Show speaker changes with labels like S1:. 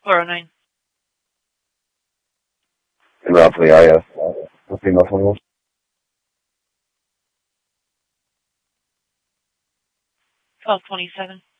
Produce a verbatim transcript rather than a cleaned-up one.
S1: four oh nine.
S2: And roughly, I S. The female phone was.
S1: twelve twenty-seven.